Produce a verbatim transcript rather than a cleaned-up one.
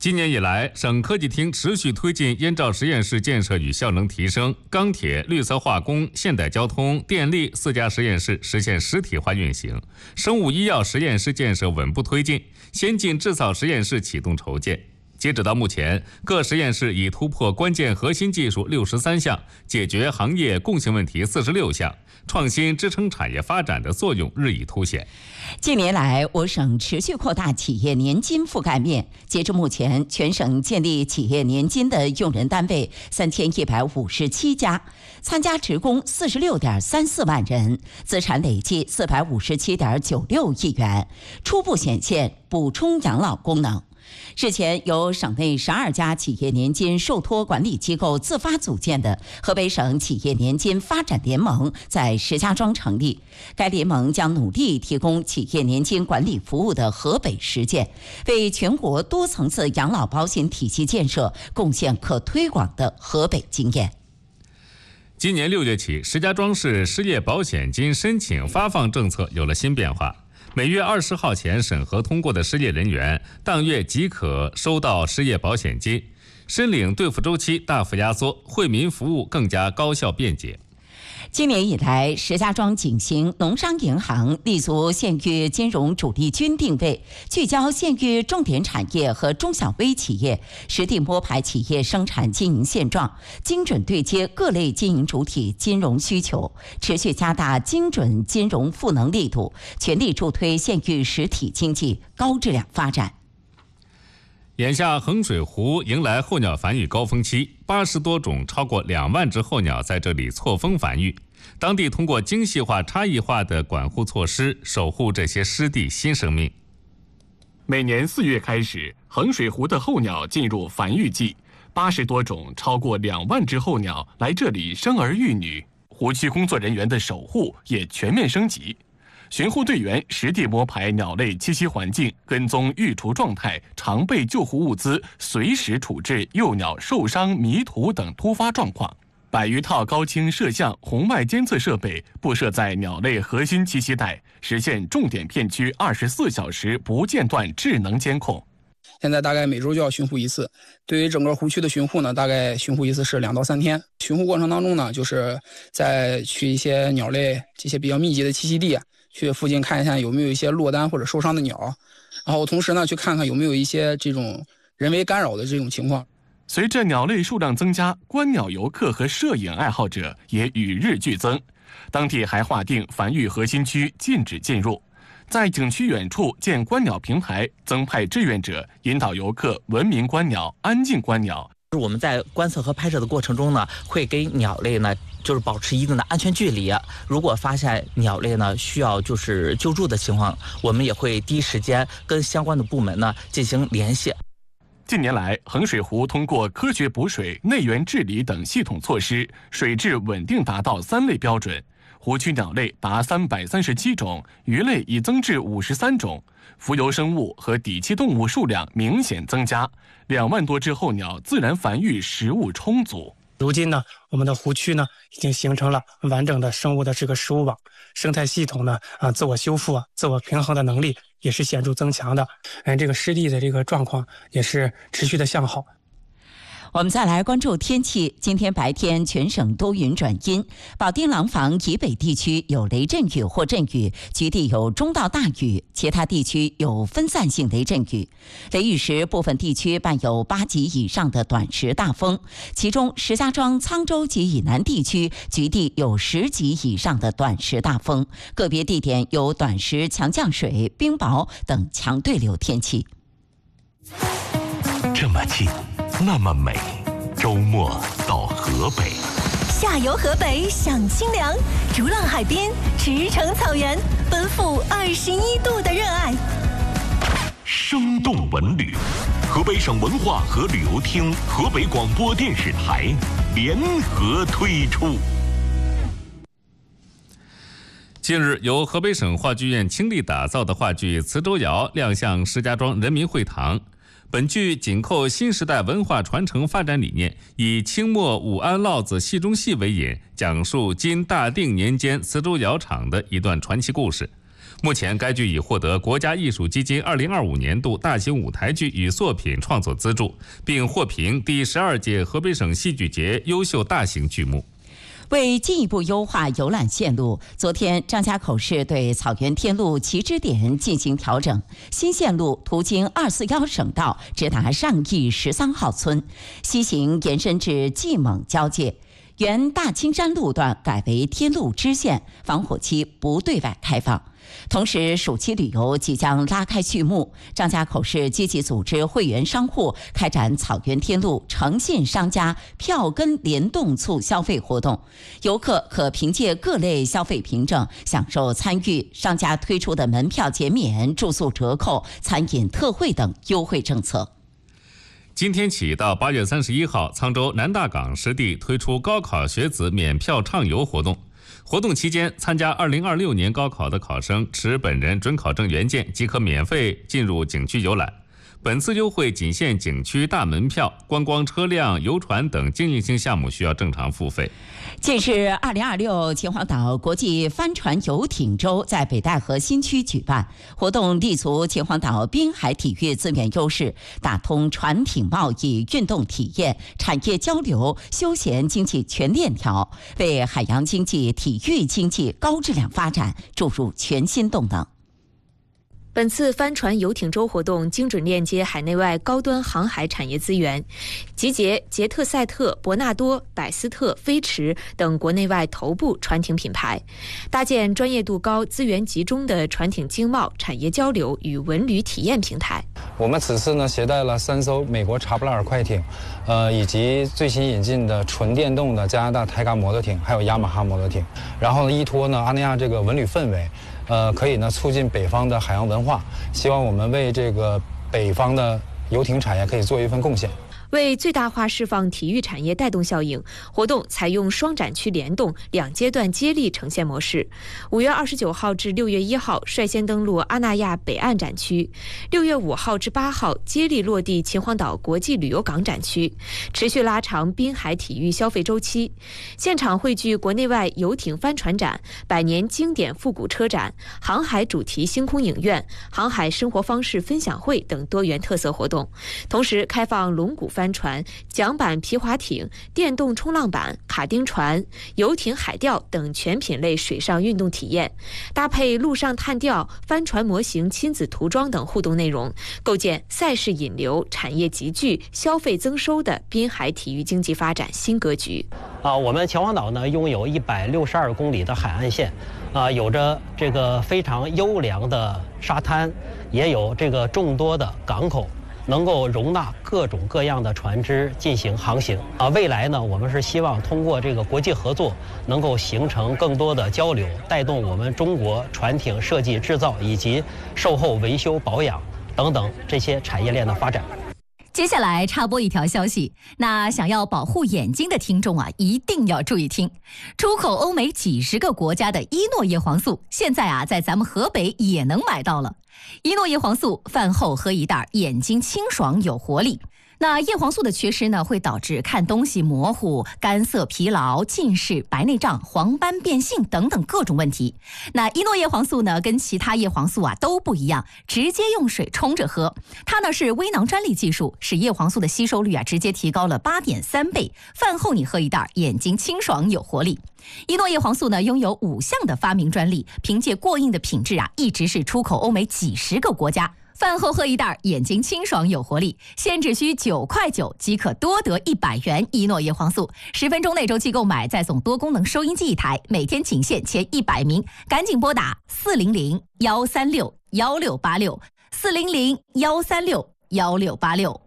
今年以来，省科技厅持续推进烟罩实验室建设与效能提升，钢铁、绿色化工、现代交通、电力四家实验室实现实体化运行，生物医药实验室建设稳步推进，先进制造实验室启动筹建。截止到目前，各实验室已突破关键核心技术六十三项，解决行业共性问题四十六项，创新支撑产业发展的作用日益凸显。 近年来，我省持续扩大企业年金覆盖面。截至目前，全省建立企业年金的用人单位三千一百五十七家，参加职工四十六点三四万人，资产累计四百五十七点九六亿元，初步显现补充养老功能。日前，由省内十二家企业年金受托管理机构自发组建的河北省企业年金发展联盟在石家庄成立。该联盟将努力提供企业年金管理服务的河北实践，为全国多层次养老保险体系建设贡献可推广的河北经验。 今年六月起，石家庄市失业保险金申请发放政策有了新变化。每月二十号前审核通过的失业人员，当月即可收到失业保险金，申领兑付周期大幅压缩，惠民服务更加高效便捷。 今年以来，石家庄景兴农商银行立足县域金融主力军定位，聚焦县域重点产业和中小微企业，实地摸排企业生产经营现状，精准对接各类经营主体金融需求，持续加大精准金融赋能力度，全力助推县域实体经济高质量发展。 眼下衡水湖迎来候鸟繁育高峰期，八十多种超过两万只候鸟在这里错峰繁育。当地通过精细化、差异化的管护措施，守护这些湿地新生命。 每年四月开始，衡水湖的候鸟进入繁育季，八十多种超过两万只候鸟来这里生儿育女，湖区工作人员的守护也全面升级。巡护队员实地摸排鸟类栖息环境，跟踪育雏状态，常备救护物资，随时处置幼鸟受伤、迷途等突发状况。百余套高清摄像、红外监测设备布设在鸟类核心栖息带，实现重点片区二十四小时不间断智能监控。 现在大概每周就要巡护一次，对于整个湖区的巡护呢，大概巡护一次是两到三天。巡护过程当中呢，就是在去一些鸟类这些比较密集的栖息地啊，去附近看一下有没有一些落单或者受伤的鸟，然后同时呢，去看看有没有一些这种人为干扰的这种情况。 随着鸟类数量增加，观鸟游客和摄影爱好者也与日俱增。当地还划定繁育核心区，禁止进入。在景区远处建观鸟平台，增派志愿者引导游客文明观鸟、安静观鸟。 我们在观测和拍摄的过程中呢，会给鸟类呢就是保持一定的安全距离。如果发现鸟类呢需要就是救助的情况，我们也会第一时间跟相关的部门呢进行联系。 近年来，衡水湖通过科学补水、内源治理等系统措施，水质稳定达到三类标准。湖区鸟类达三百三十七种，鱼类已增至五十三种，浮游生物和底栖动物数量明显增加，两万多只候鸟自然繁育食物充足。 如今呢，我们的湖区呢已经形成了完整的生物的这个食物网，生态系统呢啊自我修复啊、自我平衡的能力也是显著增强的，嗯，这个湿地的这个状况也是持续的向好。 我们再来关注天气。今天白天全省多云转阴，保定廊坊以北地区有雷阵雨或阵雨，局地有中到大雨，其他地区有分散性雷阵雨。雷雨时，部分地区伴有八级以上的短时大风，其中石家庄、沧州及以南地区局地有十级以上的短时大风，个别地点有短时强降水、冰雹等强对流天气。 这么近，那么美，周末到河北， 下游河北享清凉，逐浪海边，驰骋草原，奔赴二十一度的热爱。 生动文旅，河北省文化和旅游厅、河北广播电视台联合推出。 近日，由河北省话剧院倾力打造的话剧《磁州谣》亮相石家庄人民会堂。本剧紧扣新时代文化传承发展理念，以清末武安烙子戏中戏为引，讲述今大定年间磁州窑厂的一段传奇故事。 目前该剧已获得国家艺术基金二零二五年度大型舞台剧与作品创作资助，并获评第十二届河北省戏剧节优秀大型剧目。 为进一步优化游览线路，昨天张家口市对草原天路起止点进行调整，新线路途经二四幺省道，直达上义十三号村，西行延伸至蓟蒙交界。原大青山路段改为天路支线，防火期不对外开放。同时，暑期旅游即将拉开序幕，张家口市积极组织会员商户开展草原天路诚信商家票根联动促消费活动，游客可凭借各类消费凭证享受参与商家推出的门票减免、住宿折扣、餐饮特惠等优惠政策。 今天起到八月三十一号，沧州南大港实地推出高考学子免票畅游活动。活动期间，参加二零二六年高考的考生持本人准考证原件即可免费进入景区游览。本次优惠仅限景区大门票，观光车辆、游船等经营性项目需要正常付费。 近日，二零二六秦皇岛国际帆船游艇周在北戴河新区举办，活动立足秦皇岛滨海体育资源优势，打通船艇贸易、运动体验、产业交流、休闲经济全链条，为海洋经济、体育经济高质量发展注入全新动能。 本次帆船游艇周活动精准链接海内外高端航海产业资源，集结捷特赛特、博纳多、百斯特、飞驰等国内外头部船艇品牌，搭建专业度高、资源集中的船艇经贸、产业交流与文旅体验平台。 我们此次呢携带了三艘美国查布拉尔快艇，呃，以及最新引进的纯电动的加拿大泰嘎摩托艇，还有雅马哈摩托艇。然后呢，依托呢阿那亚这个文旅氛围。呃，可以呢促进北方的海洋文化，希望我们为这个北方的游艇产业可以做一份贡献。 为最大化释放体育产业带动效应，活动采用双展区联动、两阶段接力呈现模式。五月二十九号至六月一号率先登陆阿那亚北岸展区，六月五号至八号接力落地秦皇岛国际旅游港展区，持续拉长滨海体育消费周期。现场汇聚国内外游艇帆船展、百年经典复古车展、航海主题星空影院、航海生活方式分享会等多元特色活动，同时开放龙骨帆船、桨板皮划艇、电动冲浪板、卡丁船、游艇海钓等全品类水上运动体验，搭配陆上探钓、帆船模型亲子涂装等互动内容，构建赛事引流、产业集聚、消费增收的滨海体育经济发展新格局。 啊，我们秦皇岛呢拥有一百六十二公里的海岸线，啊，有着这个非常优良的沙滩，也有这个众多的港口，能够容纳各种各样的船只进行航行啊。未来呢，我们是希望通过这个国际合作，能够形成更多的交流，带动我们中国船艇设计制造以及售后维修保养等等这些产业链的发展。 接下来插播一条消息，那想要保护眼睛的听众啊，一定要注意听。出口欧美几十个国家的伊诺叶黄素，现在啊在咱们河北也能买到了。伊诺叶黄素饭后喝一袋，眼睛清爽有活力。那叶黄素的缺失呢，会导致看东西模糊、干涩、疲劳、近视、白内障、黄斑变性等等各种问题。那伊诺叶黄素呢，跟其他叶黄素啊都不一样，直接用水冲着喝。它呢是微囊专利技术，使叶黄素的吸收率啊直接提高了八点三倍。饭后你喝一袋，眼睛清爽有活力。伊诺叶黄素呢拥有五项的发明专利，凭借过硬的品质啊，一直是出口欧美几十个国家。饭后喝一袋，眼睛清爽有活力，现只需九块九即可多得一百元伊诺叶黄素。十分钟内周期购买，再送多功能收音机一台，每天仅限前一百名，赶紧拨打四零零幺三六幺六八六四零零幺三六幺六八六。